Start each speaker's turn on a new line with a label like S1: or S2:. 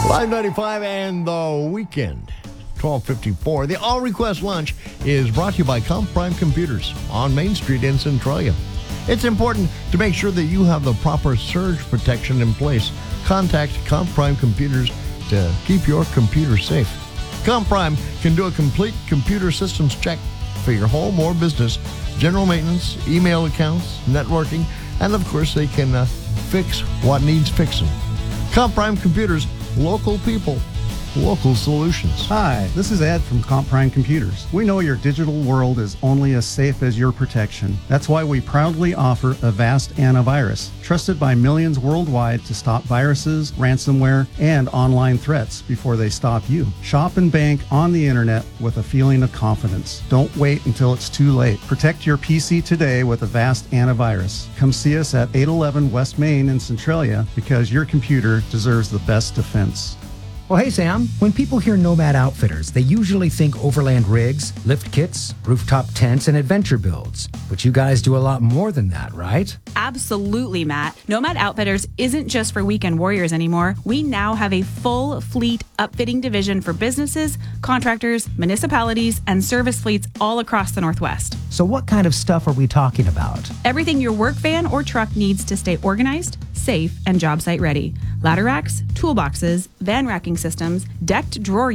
S1: Live 95 and the weekend. 12:54. The All Request Lunch is brought to you by Comp Prime Computers on Main Street in Centralia. It's important to make sure that you have the proper surge protection in place. Contact Comp Prime Computers to keep your computer safe. Comp Prime can do a complete computer systems check for your home or business, general maintenance, email accounts, networking, and of course they can fix what needs fixing. Comp Prime Computers, local people, local solutions.
S2: Hi, this is Ed from Comp Prime Computers. We know your digital world is only as safe as your protection. That's why we proudly offer Avast Antivirus, trusted by millions worldwide to stop viruses, ransomware, and online threats before they stop you. Shop and bank on the internet with a feeling of confidence. Don't wait until it's too late. Protect your PC today with Avast Antivirus. Come see us at 811 West Main in Centralia because your computer deserves the best defense.
S3: Well, hey, Sam, when people hear Nomad Outfitters, they usually think overland rigs, lift kits, rooftop tents, and adventure builds. But you guys do a lot more than that, right?
S4: Absolutely, Matt. Nomad Outfitters isn't just for weekend warriors anymore. We now have a full fleet upfitting division for businesses, contractors, municipalities, and service fleets all across the Northwest.
S3: So what kind of stuff are we talking about?
S4: Everything your work van or truck needs to stay organized, safe, and job site ready. Ladder racks, toolboxes, van racking systems, decked drawer